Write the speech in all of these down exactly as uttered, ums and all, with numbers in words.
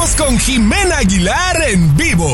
despertamos con Jimena Aguilar en vivo.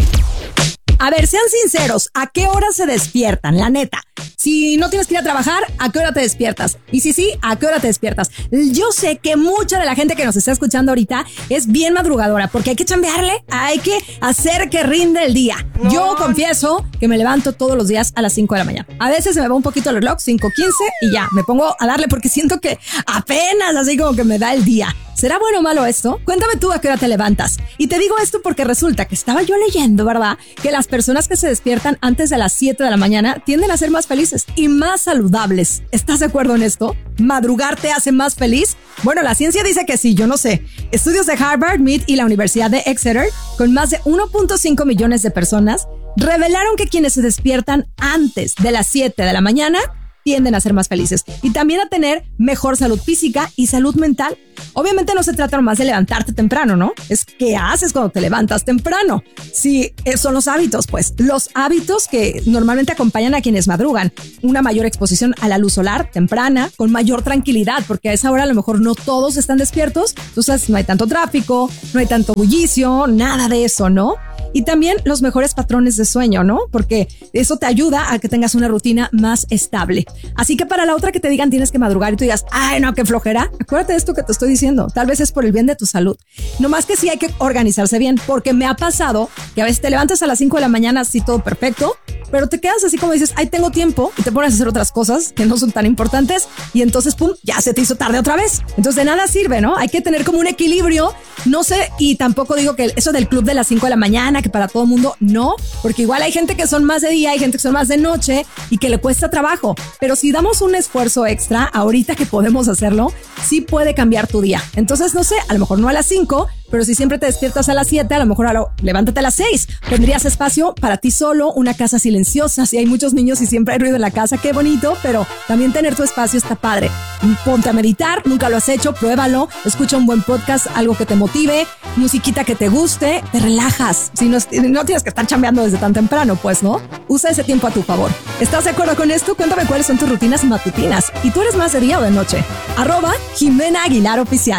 A ver, sean sinceros, ¿a qué hora se despiertan? La neta. Si no tienes que ir a trabajar, ¿a qué hora te despiertas? Y si sí, ¿a qué hora te despiertas? Yo sé que mucha de la gente que nos está escuchando ahorita es bien madrugadora, porque hay que chambearle, hay que hacer que rinde el día. No. Yo confieso que me levanto todos los días a las cinco de la mañana. A veces se me va un poquito el reloj, cinco quince, y ya, me pongo a darle porque siento que apenas así como que me da el día. ¿Será bueno o malo esto? Cuéntame tú a qué hora te levantas. Y te digo esto porque resulta que estaba yo leyendo, ¿verdad? Que las personas que se despiertan antes de las siete de la mañana tienden a ser más felices y más saludables. ¿Estás de acuerdo en esto? ¿Madrugar te hace más feliz? Bueno, la ciencia dice que sí, yo no sé. Estudios de Harvard, Mead y la Universidad de Exeter, con más de uno punto cinco millones de personas, revelaron que quienes se despiertan antes de las siete de la mañana tienden a ser más felices y también a tener mejor salud física y salud mental. Obviamente no se trata nomás de levantarte temprano, ¿no? Es qué haces cuando te levantas temprano. Sí, son los hábitos, pues. Los hábitos que normalmente acompañan a quienes madrugan. Una mayor exposición a la luz solar temprana, con mayor tranquilidad, porque a esa hora a lo mejor no todos están despiertos. Entonces no hay tanto tráfico, no hay tanto bullicio, nada de eso, ¿no? Y también los mejores patrones de sueño, ¿no? Porque eso te ayuda a que tengas una rutina más estable. Así que para la otra que te digan tienes que madrugar y tú digas, ay, no, qué flojera, acuérdate de esto que te estoy diciendo. Tal vez es por el bien de tu salud. No más que sí hay que organizarse bien, porque me ha pasado que a veces te levantas a las cinco de la mañana así todo perfecto, pero te quedas así como dices, ay, tengo tiempo, y te pones a hacer otras cosas que no son tan importantes y entonces, pum, ya se te hizo tarde otra vez. Entonces de nada sirve, ¿no? Hay que tener como un equilibrio. No sé, y tampoco digo que eso del club de las cinco de la mañana, que para todo el mundo, no, porque igual hay gente que son más de día, hay gente que son más de noche y que le cuesta trabajo. Pero si damos un esfuerzo extra, ahorita que podemos hacerlo, sí puede cambiar tu día. Entonces, no sé, a lo mejor no a las cinco, pero si siempre te despiertas a las siete, a lo mejor a lo, levántate a las seis. Tendrías espacio para ti solo, una casa silenciosa. Si hay muchos niños y siempre hay ruido en la casa, qué bonito, pero también tener tu espacio está padre. Ponte a meditar, nunca lo has hecho, pruébalo, escucha un buen podcast, algo que te motive, musiquita que te guste, te relajas. Si no, no tienes que estar chambeando desde tan temprano, pues, ¿no? Usa ese tiempo a tu favor. ¿Estás de acuerdo con esto? Cuéntame cuáles son tus rutinas matutinas. ¿Y tú eres más de día o de noche? Arroba Jimena Aguilar Oficial.